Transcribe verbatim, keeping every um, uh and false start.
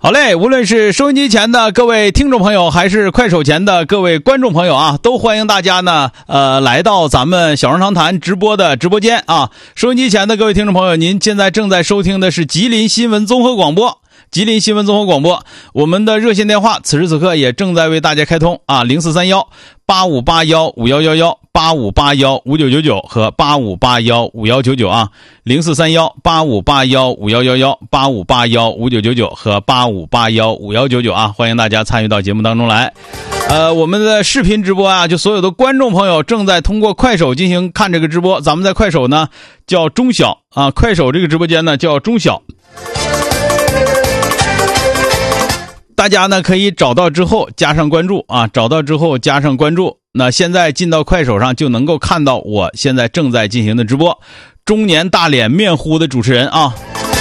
好嘞，无论是收音机前的各位听众朋友，还是快手前的各位观众朋友啊，都欢迎大家呢，呃，来到咱们小声长谈直播的直播间啊。收音机前的各位听众朋友，您现在正在收听的是吉林新闻综合广播。吉林新闻综合广播，我们的热线电话此时此刻也正在为大家开通啊，零四三幺八五八幺五幺幺幺八五八幺五九九九和八五八幺五幺九九啊，零四三幺八五八幺五幺幺幺八五八幺五九九九和八五八幺五幺九九啊，欢迎大家参与到节目当中来。呃，我们的视频直播啊，就所有的观众朋友正在通过快手进行看这个直播，咱们在快手呢叫中小啊，快手这个直播间呢叫中小。大家呢可以找到之后加上关注啊，找到之后加上关注。那现在进到快手上就能够看到我现在正在进行的直播，中年大脸面糊的主持人啊。